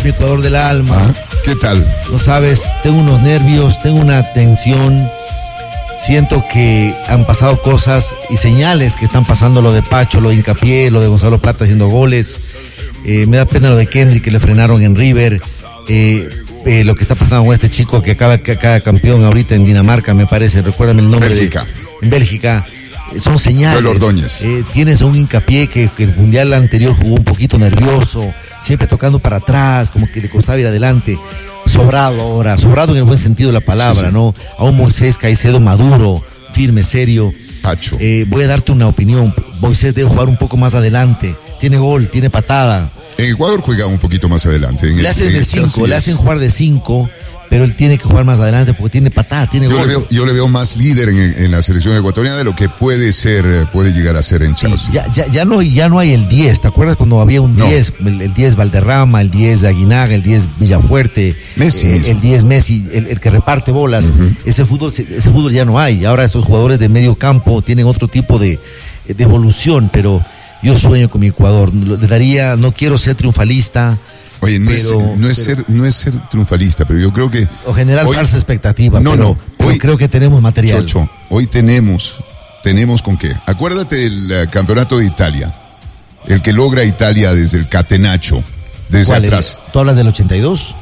mi Ecuador del alma. ¿Qué tal? No sabes, tengo unos nervios, tengo una tensión. Siento que han pasado cosas y señales que están pasando, lo de Pacho, lo de Hincapié, lo de Gonzalo Plata haciendo goles. Me da pena lo de Kendrick, que le frenaron en River. Lo que está pasando con este chico que acaba campeón ahorita en Dinamarca, me parece. Recuérdame el nombre. Bélgica. En Bélgica. Son señales. Joel Ordóñez. Tienes a un Hincapié que el mundial anterior jugó un poquito nervioso, siempre tocando para atrás, como que le costaba ir adelante. Sobrado ahora, sobrado en el buen sentido de la palabra, sí. ¿No? A un Moisés Caicedo maduro, firme, serio. Pacho. Voy a darte una opinión. Moisés debe jugar un poco más adelante. Tiene gol, tiene patada. En Ecuador juega un poquito más adelante. Le hacen de 5, le hacen jugar de 5, pero él tiene que jugar más adelante porque tiene patada, tiene gol. Yo le veo más líder en la selección ecuatoriana de lo que puede llegar a ser en Chelsea. Ya no hay el 10. ¿Te acuerdas cuando había un 10? El 10 Valderrama, el 10 Aguinaga, el 10 Villafuerte, Messi, el 10 Messi, el que reparte bolas. Uh-huh. Ese fútbol ya no hay. Ahora estos jugadores de medio campo tienen otro tipo de evolución, pero yo sueño con mi Ecuador. No quiero ser triunfalista. Oye, no es ser triunfalista, pero yo creo que... O generar falsa expectativa. Pero creo que tenemos material. Chocho, hoy tenemos con qué. Acuérdate del campeonato de Italia. El que logra Italia desde el catenaccio, desde atrás. ¿Tú hablas del 82?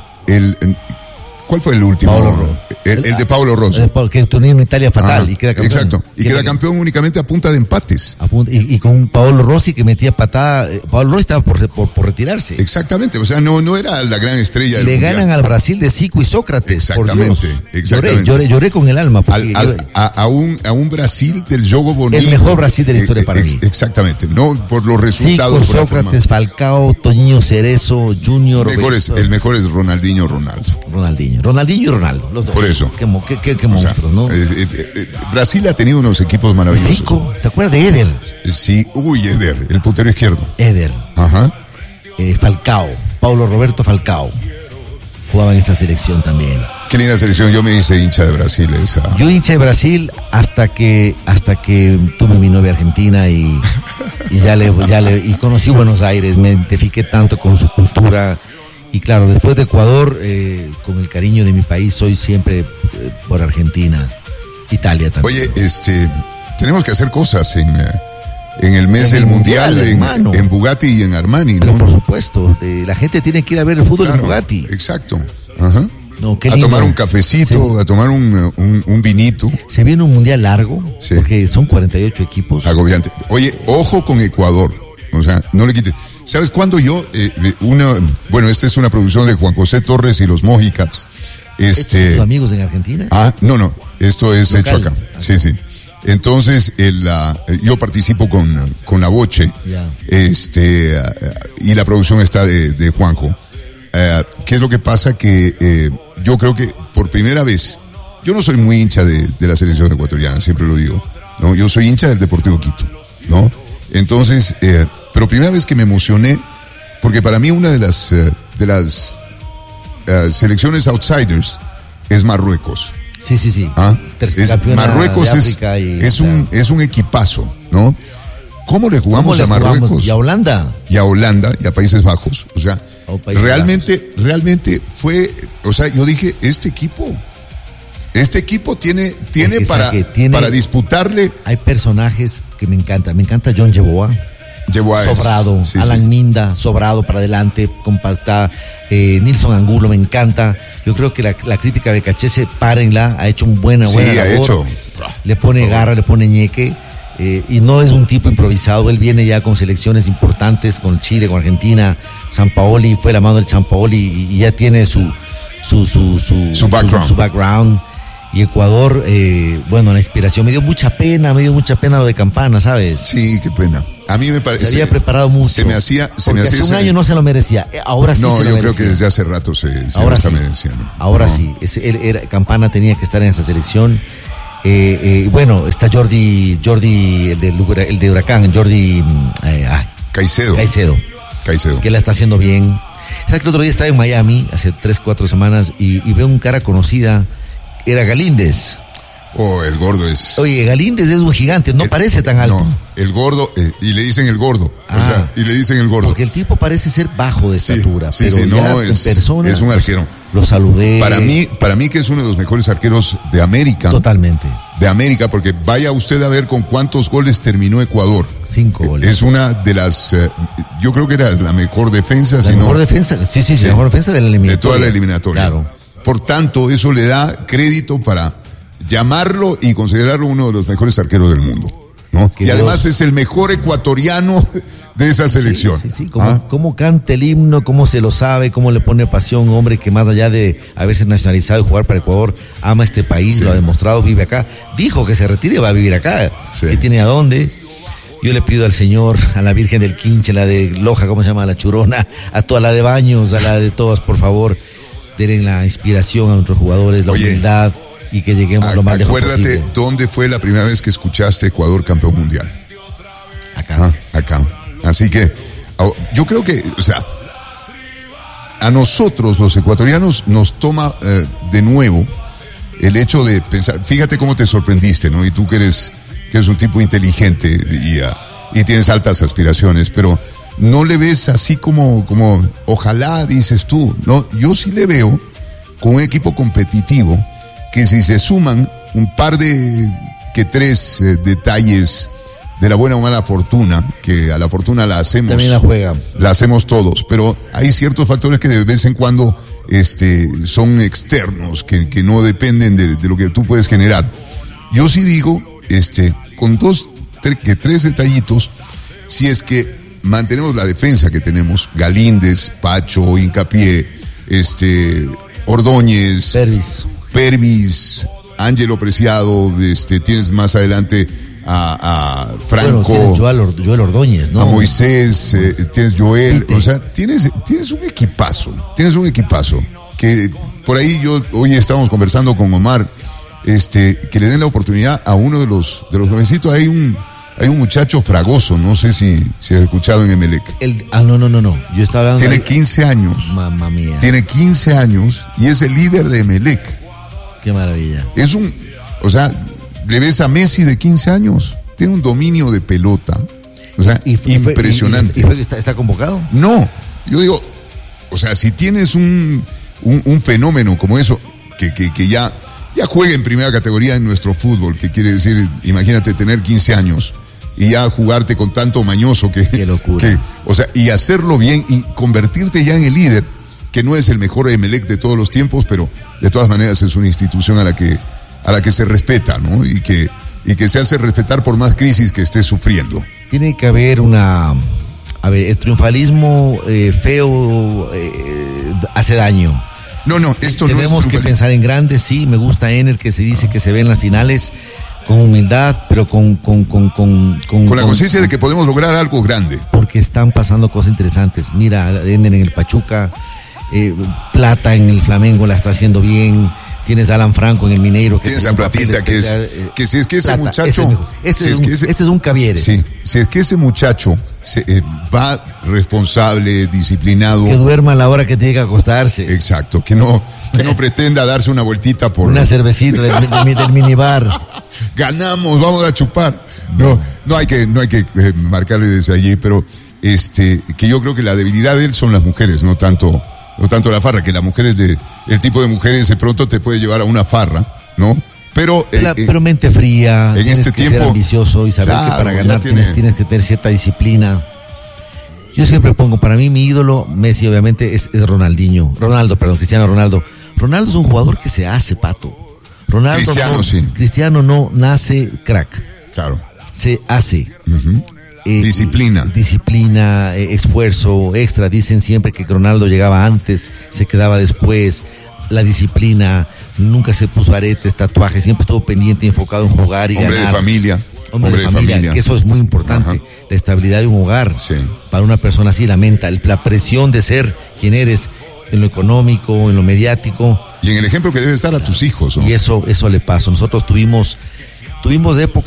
¿Cuál fue el último? El de Paolo Rossi. Que tuvieron en Italia fatal. Y queda campeón. Exacto. Y queda campeón únicamente a punta de empates. Y con Paolo Rossi que metía patada. Paolo Rossi estaba por retirarse. Exactamente. O sea, no era la gran estrella del mundial. Le ganan al Brasil de Zico y Sócrates. Exactamente. Lloré con el alma. A un Brasil del Jogo Bonito. El mejor Brasil de la historia para mí. Exactamente. No por los resultados. Zico, Sócrates, Falcao, Toñinho Cerezo, Junior. El mejor es Ronaldinho y Ronaldo, los dos. Por eso. Qué monstruos, ¿no? Brasil ha tenido unos equipos maravillosos. Zico, ¿te acuerdas de Eder? Sí, Eder, el puntero izquierdo. Eder. Ajá. Falcao, Paulo Roberto Falcao. Jugaba en esa selección también. Qué linda selección, yo me hice hincha de Brasil esa. Yo hincha de Brasil hasta que tuve mi novia argentina y y conocí Buenos Aires, me identifiqué tanto con su cultura. Y claro, después de Ecuador, con el cariño de mi país, soy siempre por Argentina, Italia también. Oye, tenemos que hacer cosas en el mes del Mundial, en Bugatti y en Armani, ¿no? Pero por supuesto, la gente tiene que ir a ver el fútbol en Bugatti. Exacto, ajá. No, a tomar un cafecito, a tomar un vinito. Se viene un Mundial largo, sí. Porque son 48 equipos. Agobiante. Oye, ojo con Ecuador, o sea, no le quites. ¿Sabes cuándo yo? Esta es una producción de Juan José Torres y los Mojicats. ¿Estos son tus amigos en Argentina? No, esto es local. Hecho acá. Sí. Entonces, yo participo con la Boche, y la producción está de Juanjo. ¿Qué es lo que pasa? Que yo creo que por primera vez, yo no soy muy hincha de la selección ecuatoriana, siempre lo digo, ¿no? Yo soy hincha del Deportivo Quito, ¿no? Entonces, pero primera vez que me emocioné, porque para mí una de las selecciones outsiders es Marruecos. Sí. Marruecos es un equipazo, ¿no? ¿Cómo le jugamos a Marruecos? Y a Holanda. Y a Países Bajos. O sea, realmente fue, o sea, yo dije, este equipo tiene para disputarle. Hay personajes que me encantan. Me encanta John Yeboah. Sobrado, Alan Minda, sobrado para adelante, compacta. Nilson Angulo me encanta. Yo creo que la crítica de Becachese, párenla, ha hecho una buena labor. Le pone garra, le pone ñeque. Y no es un tipo improvisado. Él viene ya con selecciones importantes, con Chile, con Argentina. Sampaoli fue la mano del Sampaoli y ya tiene su background. Y Ecuador, la inspiración. Me dio mucha pena lo de Campana, ¿sabes? Sí, qué pera. A mí me parece. Se había preparado mucho. Se me hacía hace un año no se lo merecía. Ahora sí se lo merecía. No, yo creo que desde hace rato se merecía, ¿no? Ahora sí. Campana tenía que estar en esa selección. Está Jordi, el de Huracán, Jordi Caicedo. Que la está haciendo bien. ¿Sabes que el otro día estaba en Miami, hace 3-4 semanas, y veo un cara conocida, era Galíndez. Oh, el gordo es... Oye, Galíndez es un gigante, no parece tan alto. No, el gordo, y le dicen el gordo. Y le dicen el gordo. Porque el tipo parece ser bajo de estatura, pero sí, ya no, en persona... Es un arquero. Lo saludé. Para mí que es uno de los mejores arqueros de América. Totalmente. De América, porque vaya usted a ver con cuántos goles terminó Ecuador. 5 goles. Es una de las... yo creo que era la mejor defensa. La mejor defensa, sí, la mejor defensa de la eliminatoria. De toda la eliminatoria. Claro. Por tanto, eso le da crédito para llamarlo y considerarlo uno de los mejores arqueros del mundo, ¿no? Y además es el mejor ecuatoriano de esa selección. Sí. Cómo canta el himno, cómo se lo sabe, cómo le pone pasión, hombre que más allá de haberse nacionalizado y jugar para Ecuador, ama este país, lo ha demostrado, vive acá. Dijo que se retire y va a vivir acá. ¿Qué tiene a dónde? Yo le pido al Señor, a la Virgen del Quinche, la de Loja, ¿cómo se llama? La Churona, a toda la de Baños, a la de todas, por favor, denle la inspiración a nuestros jugadores, la humildad, y que lleguemos lo más lejos posible. Acuérdate, ¿dónde fue la primera vez que escuchaste Ecuador campeón mundial? Acá. Acá. Así que, yo creo que, o sea, a nosotros los ecuatorianos nos toma de nuevo el hecho de pensar, fíjate cómo te sorprendiste, ¿no? Y tú que eres un tipo inteligente y tienes altas aspiraciones, pero no le ves así como ojalá, dices tú, ¿no? Yo sí le veo con un equipo competitivo que si se suman un par de, tres detalles de la buena o mala fortuna, que a la fortuna la hacemos. También la juega. La hacemos todos, pero hay ciertos factores que de vez en cuando son externos, que no dependen de lo que tú puedes generar. Yo sí digo, con tres detallitos, si es que mantenemos la defensa que tenemos, Galíndez, Pacho, Hincapié, Ordóñez, Pervis, Ángelo Preciado, tienes más adelante a Franco, bueno, Joel Ordóñez, ¿no? A Moisés, tienes Joel, o sea, tienes un equipazo, que por ahí hoy estábamos conversando con Omar, que le den la oportunidad a uno de los jovencitos. Hay un muchacho Fragoso, no sé si has escuchado en Emelec. No. Yo estaba hablando. Tiene 15 años. Mamma mía. Tiene 15 años y es el líder de Emelec. Qué maravilla. Le ves a Messi de 15 años. Tiene un dominio de pelota. O sea, impresionante. ¿Y está convocado? No. Yo digo, o sea, si tienes un fenómeno como eso, que ya juega en primera categoría en nuestro fútbol, que quiere decir, imagínate tener 15 años y ya jugarte con tanto mañoso qué locura. Y hacerlo bien y convertirte ya en el líder, que no es el mejor Emelec de todos los tiempos, pero de todas maneras es una institución a la que se respeta, ¿no? Y que se hace respetar por más crisis que esté sufriendo. Tiene que haber el triunfalismo feo hace daño. No, esto no es. Tenemos que pensar en grande, sí, me gusta Ener, que se dice que se ve en las finales con humildad, pero con la conciencia de que podemos lograr algo grande. Porque están pasando cosas interesantes. Mira, Ener en el Pachuca, Plata en el Flamengo la está haciendo bien. Tienes a Alan Franco en el Mineiro. Tienes a Platita, que si es que ese Plata, muchacho... Ese es un Cavieres. Sí, si es que ese muchacho va responsable, disciplinado... Que duerma a la hora que tiene que acostarse. Exacto, que no pretenda darse una vueltita por... Una cervecita del minibar. Ganamos, vamos a chupar. No hay que marcarle desde allí, pero que yo creo que la debilidad de él son las mujeres, no tanto la farra, que las mujeres el tipo de mujeres de pronto te puede llevar a una farra, ¿no? Pero mente fría, en tienes que tiempo ser ambicioso y saber que para ganar tienes que tener cierta disciplina. Yo siempre pongo, para mí mi ídolo, Messi obviamente es Cristiano Ronaldo. Ronaldo es un jugador que se hace, Pato. Cristiano no nace crack. Claro. Se hace. Uh-huh. Disciplina, esfuerzo extra. Dicen siempre que Ronaldo llegaba antes, se quedaba después. La disciplina, nunca se puso aretes, tatuajes, siempre estuvo pendiente y enfocado en jugar y Hombre ganar. Hombre de familia. Que eso es muy importante. Ajá. La estabilidad de un hogar. Sí. Para una persona así, la presión de ser quien eres en lo económico, en lo mediático. Y en el ejemplo que debe estar a tus hijos, ¿no? Y eso le pasó. Nosotros tuvimos épocas